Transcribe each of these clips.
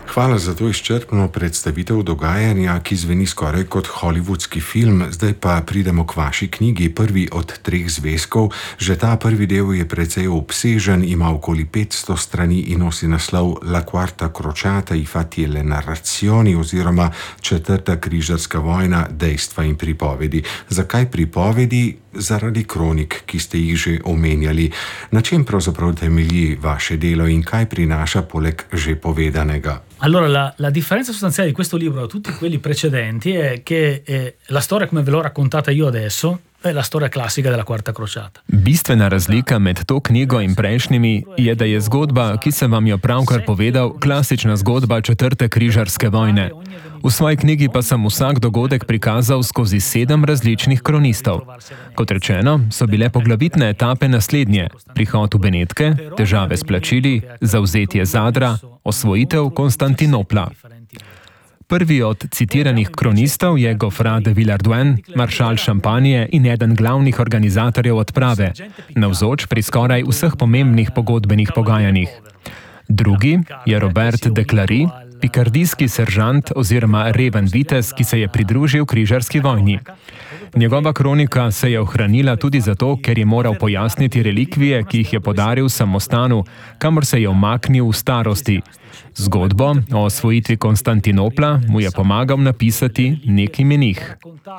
Hvala za to izčrpno predstavitev dogajanja, ki zveni skoraj kot hollywoodski film. Zdaj pa pridemo k vaši knjigi, Prvi od treh zvezkov. Že ta prvi del je precej obsežen, ima okoli 500 strani in nosi naslov La quarta crociata, i fatti e le narrazioni oziroma Četrta križarska vojna, dejstva in pripovedi. Zakaj pripovedi? Zaradi kronik, ki ste jih že omenjali. Na čem pravzaprav temelji vaše delo in kaj prinaša poleg že povedanega? Allora, la differenza sostanziale di questo libro da tutti quelli precedenti è che la storia, come ve l'ho raccontata io adesso, è la storia classica della Quarta crociata. Bistvena razlika med to knjigo in prejšnjimi je, da je zgodba, ki sem vam jo pravkar povedal, klasična zgodba Četrte križarske vojne. V svoji knjigi pa sem vsak dogodek prikazal skozi 7 različnih kronistov. Kot rečeno, so bile poglavitne etape naslednje: prihod v Benetke, težave s plačili, zavzetje Zadra, osvojitev Konstantinopla. Prvi od citiranih kronistov je Geoffroy de Villehardouin, maršal Šampanije in eden glavnih organizatorjev odprave, navzoč pri skoraj vseh pomembnih pogodbenih pogajanjih. Drugi je Robert de Clari, pikardijski seržant oziroma reven vitez, ki se je pridružil križarski vojni. Njegova kronika se je ohranila tudi zato, ker je moral pojasniti relikvije, ki jih je podaril samostanu, kamor se je umaknil v starosti. Zgodbo o osvojitvi Konstantinopla mu je pomagal napisati neki menih.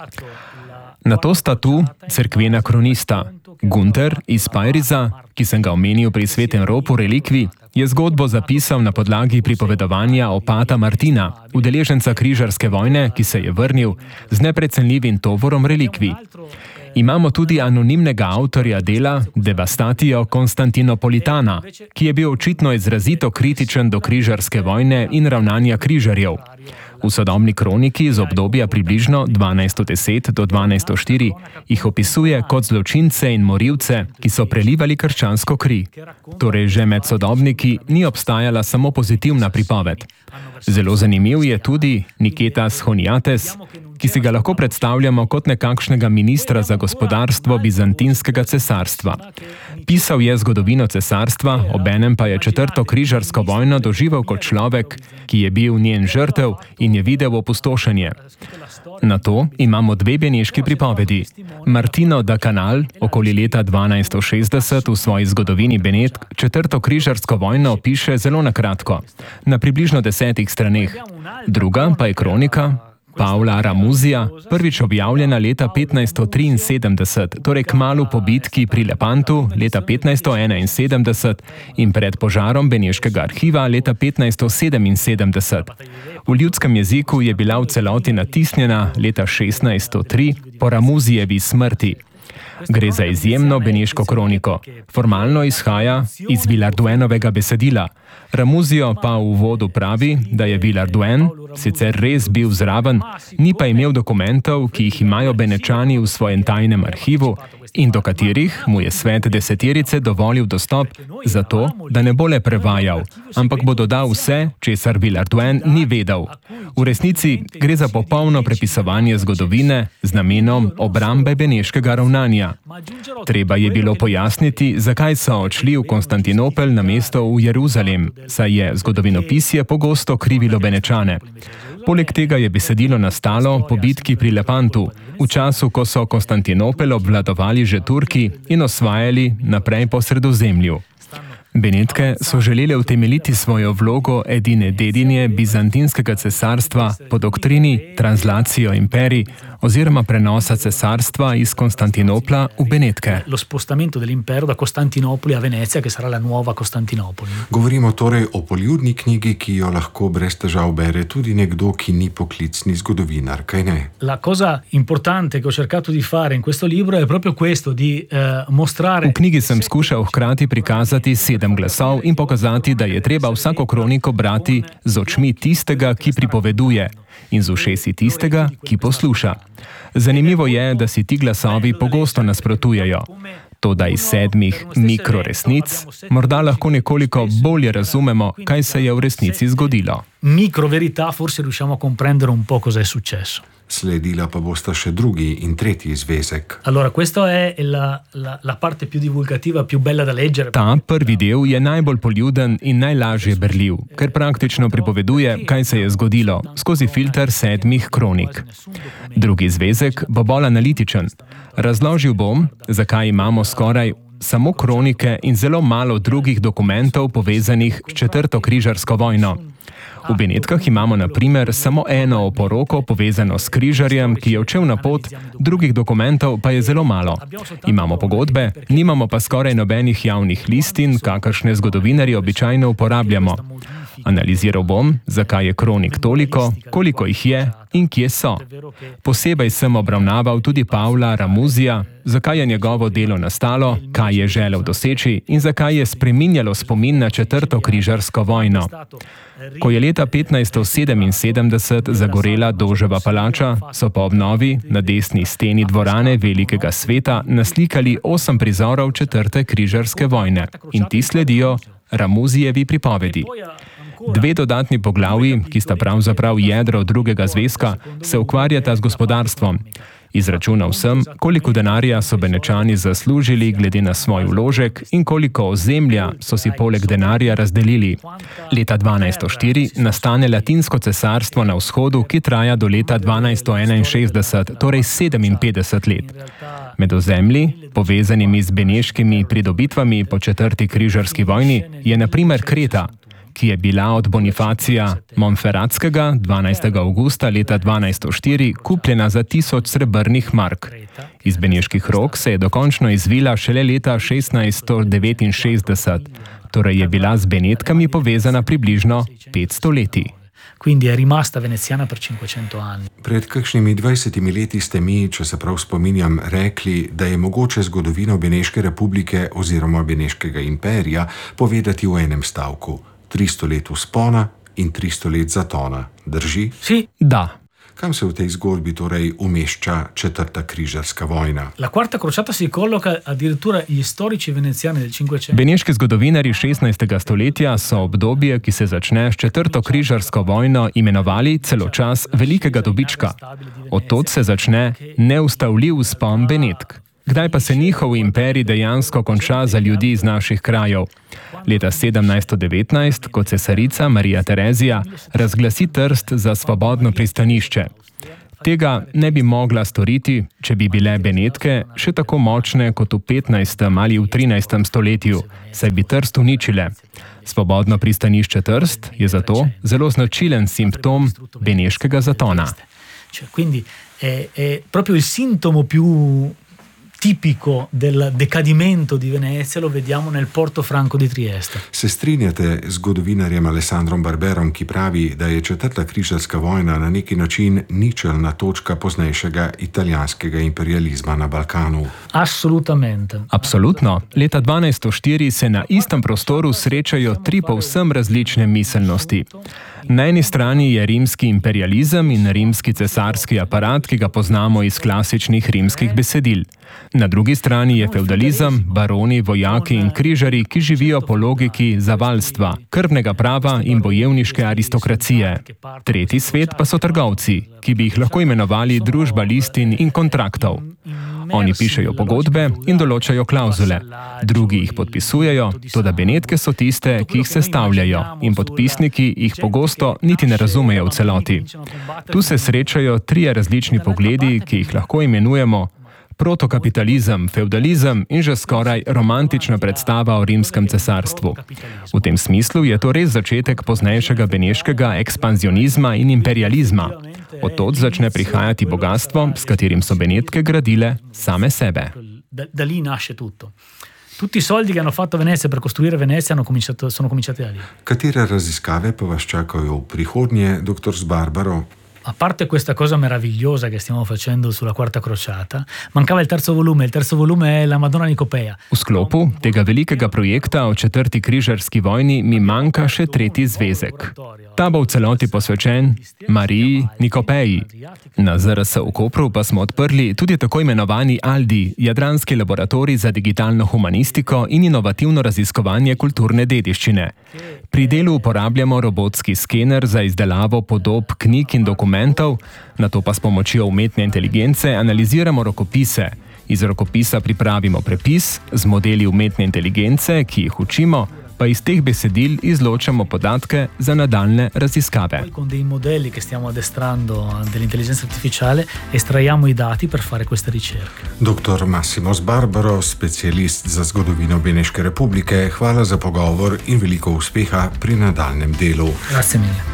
Nato sta tu cerkvena kronista. Gunter iz Pajriza, ki sem ga omenil pri Svetem ropu relikvij, je zgodbo zapisal na podlagi pripovedovanja opata Martina, udeleženca križarske vojne, ki se je vrnil z neprecenljivim tovorom relikvij. Imamo tudi anonimnega avtorja dela Devastatio Konstantinopolitana, ki je bil očitno izrazito kritičen do križarske vojne in ravnanja križarjev. V sodobni kroniki iz obdobja približno 1210 do 1204 jih opisuje kot zločince in morilce, ki so prelivali krščansko kri. Torej že med sodobniki ni obstajala samo pozitivna pripoved. Zelo zanimiv je tudi Niketas Honiates, ki si ga lahko predstavljamo kot nekakšnega ministra za gospodarstvo bizantinskega cesarstva. Pisal je zgodovino cesarstva, obenem pa je Četrto križarsko vojno doživel kot človek, ki je bil njen žrtev in je videl opustošenje. Na to imamo 2 beneški pripovedi. Martino da Canal okoli leta 1260 v svoji zgodovini Benetk Četrto križarsko vojno piše zelo na kratko, na približno 10 straneh. Druga pa je kronika Pavla Ramuzija, prvič objavljena leta 1573, torej kmalu po bitki pri Lepantu leta 1571 in pred požarom Beneškega arhiva leta 1577. V ljudskem jeziku je bila v celoti natisnjena leta 1603 po Ramuzijevi smrti. Gre za izjemno beneško kroniko. Formalno izhaja iz Villehardouinovega besedila. Ramuzijo pa v uvodu pravi, da je Villehardouin sicer res bil zraven, ni pa imel dokumentov, ki jih imajo Benečani v svojem tajnem arhivu in do katerih mu je svet deseterice dovolil dostop, zato, da ne bo le prevajal, ampak bo dodal vse, česar Villehardouin ni vedel. V resnici gre za popolno prepisovanje zgodovine z namenom obrambe beneškega ravnanja. Treba je bilo pojasniti, zakaj so odšli v Konstantinopel namesto v Jeruzalem, saj je zgodovinopisje pogosto krivilo Benečane. Poleg tega je besedilo nastalo po bitki pri Lepantu, v času, ko so Konstantinopel obvladovali že Turki in osvajali naprej po Sredozemlju. Benetke so želele utemeljiti svojo vlogo edine dedinje bizantinskega cesarstva po doktrini translacijo imperij oziroma prenosa cesarstva iz Konstantinopla v Benetke. Lo spostamento dell'impero da Costantinopoli a Venezia, che sarà la nuova Costantinopoli. Govorimo torej o poljudni knjigi, ki jo lahko brez težav bere tudi nekdo, ki ni poklicni zgodovinar, kaj ne? La cosa importante che ho cercato di fare in questo libro è proprio questo, di mostrare... V knjigi sem skušal hkrati prikazati 7 glasov in pokazati, da je treba vsako kroniko brati z očmi tistega, ki pripoveduje, in z ušesi tistega, ki posluša. Zanimivo je, da si ti glasovi pogosto nasprotujejo. Toda iz 7 mikroresnic morda lahko nekoliko bolje razumemo, kaj se je v resnici zgodilo. Microverità forse riusciamo a comprendere un po' cosa è successo. Sledila pa bosta še drugi in tretji zvezek. Allora, questa è la parte più divulgativa, più bella da leggere. Ta prvi del je najbolj poljuden in najlažje berljiv, ker praktično pripoveduje, kaj se je zgodilo, skozi filter 7 kronik. Drugi zvezek bo bolj analitičen. Razložil bom, zakaj imamo skoraj samo kronike in zelo malo drugih dokumentov povezanih s četrto križarsko vojno. V Benetkah imamo na primer samo eno oporoko povezano s križarjem, ki je odšel na pot, drugih dokumentov pa je zelo malo. Imamo pogodbe, nimamo pa skoraj nobenih javnih listin, kakršne zgodovinarji običajno uporabljamo. Analiziral bom, zakaj je kronik toliko, koliko jih je in kje so. Posebej sem obravnaval tudi Pavla Ramuzija, zakaj je njegovo delo nastalo, kaj je želel doseči in zakaj je spreminjalo spomin na četrto križarsko vojno. Ko je leta 1577 zagorela Doževa palača, so po obnovi na desni steni dvorane Velikega sveta naslikali 8 prizorov četrte križarske vojne in ti sledijo Ramuzijevi pripovedi. 2 dodatni poglavji, ki sta pravzaprav jedro drugega zvezka, se ukvarjata z gospodarstvom. Izračunal sem, koliko denarja so Benečani zaslužili glede na svoj vložek in koliko ozemlja so si poleg denarja razdelili. Leta 1204 nastane Latinsko cesarstvo na vzhodu, ki traja do leta 1261, torej 57 let. Med ozemlji, povezanimi z beneškimi pridobitvami po četrti križarski vojni, je na primer Kreta, ki je bila od Bonifacija Montferratskega 12. avgusta leta 1204 kupljena za 1000 srebrnih mark. Iz beneških rok se je dokončno izvila šele leta 1669, torej je bila z Benetkami povezana približno 500 leti. Quindi è rimasta veneziana per 500 anni. Pred kakšnimi 20 leti ste mi, če se prav spominjam, rekli, da je mogoče zgodovino Beneške republike oziroma Beneškega imperija povedati v enem stavku. 300 let vzpona in 300 let zatona. Drži? Sì. Da. Kam se v tej zgodbi torej umešča četrta križarska vojna? La quarta crociata si colloca addirittura gli storici veneziani del 500. Beneški zgodovinarji 16. stoletja so obdobje, ki se začne s četrto križarsko vojno, imenovali celo čas velikega dobička. Od tod se začne neustavljiv vzpon Benetk. Kdaj pa se njihov imperij dejansko konča za ljudi iz naših krajev? Leta 1719, ko cesarica Marija Terezija razglasi Trst za svobodno pristanišče. Tega ne bi mogla storiti, če bi bile Benetke še tako močne kot v 15. ali v 13. stoletju, saj bi Trst uničile. Svobodno pristanišče Trst je zato zelo značilen simptom beneškega zatona. Quindi è proprio il sintomo più tipico del decadimento di Venezia, lo vediamo nel Porto Franco di Trieste. Se strinjate z zgodovinarjem Alessandrom Barberom, ki pravi, da je četrta križarska vojna na neki način ničelna točka poznejšega italijanskega imperializma na Balkanu? Assolutamente. Absolutno. Leta 1204 se na istem prostoru srečajo 3 povsem različne miselnosti. Na eni strani je rimski imperializem in rimski cesarski aparat, ki ga poznamo iz klasičnih rimskih besedil. Na drugi strani je feudalizem, baroni, vojaki in križarji, ki živijo po logiki zavalstva, krvnega prava in bojevniške aristokracije. Tretji svet pa so trgovci, ki bi jih lahko imenovali družba listin in kontraktov. Oni pišejo pogodbe in določajo klauzule. Drugi jih podpisujejo, toda Benetke so tiste, ki jih sestavljajo in podpisniki jih pogosto niti ne razumejo v celoti. Tu se srečajo 3 različni pogledi, ki jih lahko imenujemo protokapitalizem, feudalizem in že skoraj romantična predstava o rimskem cesarstvu. V tem smislu je to res začetek poznejšega beneškega ekspanzionizma in imperializma. Od tod začne prihajati bogatstvo, s katerim so Benetke gradile same sebe. Da lì nasce tutto. Tutti i soldi che hanno fatto Venezia per costruire Venezia sono cominciati da lì. Katere raziskave pa vas čakajo v prihodnje, dr. Sbarbaro? a parte questa cosa meravigliosa che stiamo facendo sulla Quarta crociata, mancava il terzo volume. Il terzo volume è la Madonna Nicopeja. V sklopu tega velikega projekta o četrti križarski vojni mi manjka še tretji zvezek. Ta bo v celoti posvečen Mariji Nikopeji. Na ZRS v Kopru pa smo odprli tudi tako imenovani ALDI, Jadranski laboratorij za digitalno humanistiko in inovativno raziskovanje kulturne dediščine. Pri delu uporabljamo robotski skener za izdelavo podob knjig in dokumentov, nato pa s pomočjo umetne inteligence analiziramo rokopise. Iz rokopisa pripravimo prepis, z modeli umetne inteligence, ki jih učimo, pa iz teh besedil izločamo podatke za nadaljne raziskave. Con dei modelli che stiamo addestrando dell'intelligenza artificiale estraiamo i dati per fare queste ricerche. Dr. Massimo Sbarbaro, specialist za zgodovino Beneške republike, hvala za pogovor in veliko uspeha pri nadaljnem delu. Grazie mille.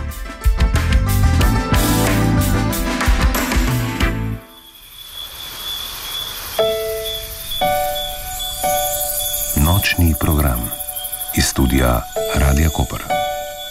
Nočni program iz studia Radia Koper.